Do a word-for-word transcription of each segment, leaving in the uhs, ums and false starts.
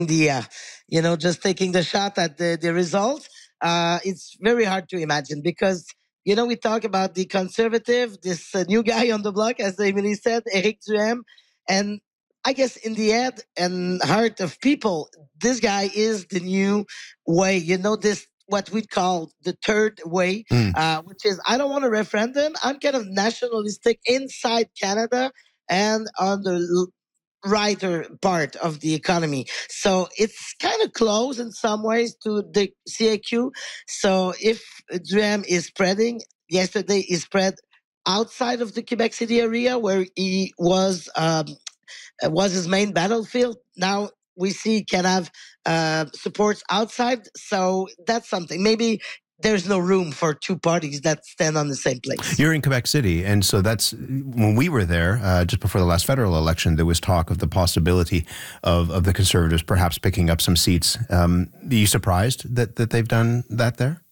the, uh, you know, just taking the shot at the, the result, uh, it's very hard to imagine because, you know, we talk about the conservative, this uh, new guy on the block, as Emily said, Eric Duhem. And I guess in the head and heart of people, this guy is the new way, you know, this what we call the third way, Mm. uh, which is I don't want a referendum. I'm kind of nationalistic inside Canada and on the righter part of the economy. So it's kind of close in some ways to the C A Q. So if Duhem is spreading, yesterday he spread outside of the Quebec City area where he was um, was his main battlefield. Now we see he can have uh, supports outside. So that's something. Maybe there's no room for two parties that stand on the same place. You're in Quebec City, and so that's when we were there uh, just before the last federal election. There was talk of the possibility of, of the Conservatives perhaps picking up some seats. Um, are you surprised that, that they've done that there?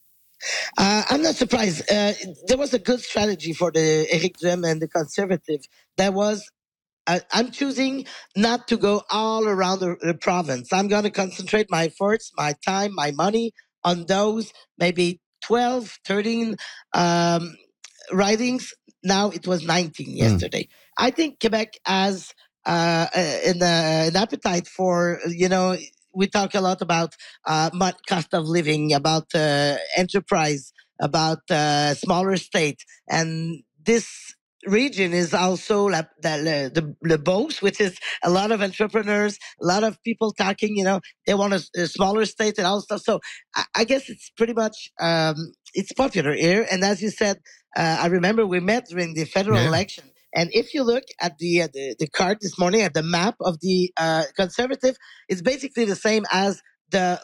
Uh, I'm not surprised. Uh, there was a good strategy for the Eric Duhem and the Conservative. That was I, I'm choosing not to go all around the, the province. I'm going to concentrate my efforts, my time, my money on those maybe twelve, thirteen um, ridings. Now it was nineteen yesterday. Mm. I think Quebec has uh, an, uh, an appetite for, you know, we talk a lot about uh, cost of living, about uh, enterprise, about uh, smaller state. And this region is also la, the, the, the Beauce, which is a lot of entrepreneurs, a lot of people talking, you know, they want a, a smaller state and all stuff. So I, I guess it's pretty much, um, it's popular here. And as you said, uh, I remember we met during the federal yeah. election. And if you look at the, uh, the the card this morning, at the map of the uh, Conservative, it's basically the same as the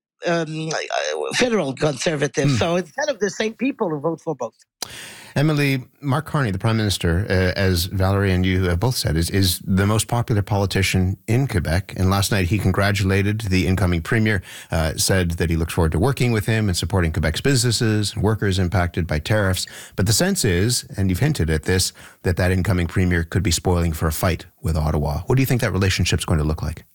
um, federal Conservative. Hmm. So it's kind of the same people who vote for both. Emily, Mark Carney, the Prime Minister, uh, as Valerie and you have both said, is, is the most popular politician in Quebec. And last night he congratulated the incoming Premier, uh, said that he looked forward to working with him and supporting Quebec's businesses and workers impacted by tariffs. But the sense is, and you've hinted at this, that that incoming Premier could be spoiling for a fight with Ottawa. What do you think that relationship's going to look like?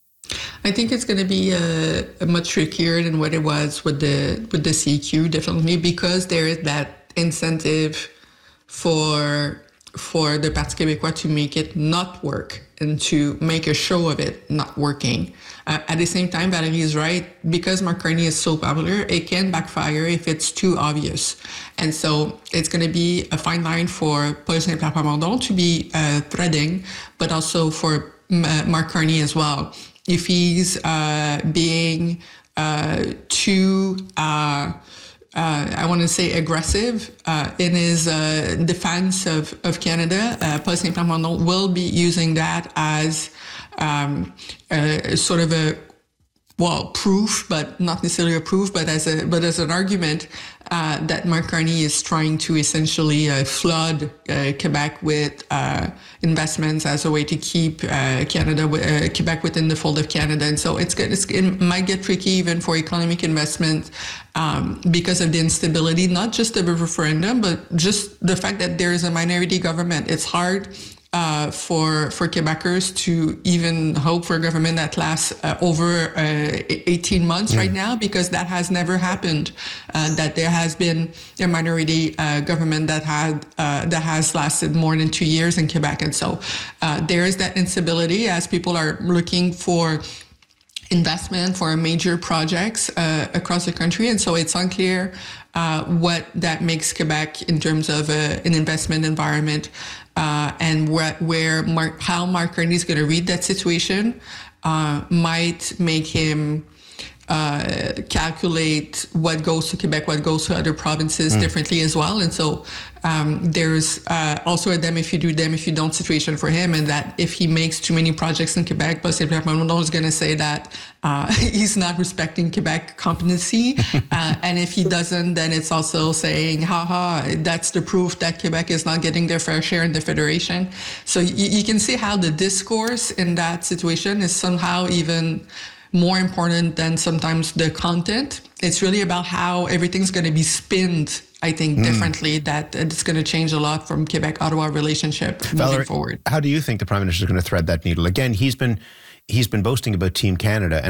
I think it's going to be uh, much trickier than what it was with the with the C Q, definitely, because there is that incentive for for the Parti Québécois to make it not work and to make a show of it not working. Uh, at the same time, Valerie is right, because Mark Carney is so popular, it can backfire if it's too obvious. And so it's going to be a fine line for Paul Saint-Pierre Plamondon to be uh, threading, but also for uh, Mark Carney as well. If he's uh, being uh, too... Uh, Uh, I want to say aggressive uh, in his uh, defense of, of Canada, uh, Paul Saint-Pierre Plamondon will be using that as um, a, sort of a, well, proof, but not necessarily a proof, but as a but as an argument uh, that Mark Carney is trying to essentially uh, flood uh, Quebec with uh, investments as a way to keep uh, Canada, uh, Quebec within the fold of Canada. And so it's, it's it might get tricky even for economic investment um, because of the instability, not just of a referendum, but just the fact that there is a minority government. It's hard Uh, for for Quebecers to even hope for a government that lasts uh, over uh, eighteen months yeah. right now, because that has never happened. Uh, that there has been a minority uh, government that had uh, that has lasted more than two years in Quebec, and so uh, there is that instability as people are looking for investment for major projects uh, across the country, and so it's unclear uh, what that makes Quebec in terms of uh, an investment environment. Uh, and where, where Mark, how Mark Carney is going to read that situation uh, might make him uh, calculate what goes to Quebec, what goes to other provinces mm. differently as well. And so um, there's uh, also a them if you do, them if you don't situation for him, and that if he makes too many projects in Quebec, Paul Saint-Pierre Plamondon is going to say that uh, he's not respecting Quebec competency. uh, and if he doesn't, then it's also saying, haha, that's the proof that Quebec is not getting their fair share in the Federation. So you, you can see how the discourse in that situation is somehow even more important than sometimes the content. It's really about how everything's going to be spinned, I think, mm. differently, that it's going to change a lot from Quebec-Ottawa relationship Valerie, moving forward. How do you think the Prime Minister is going to thread that needle? Again, he's been he's been boasting about Team Canada. And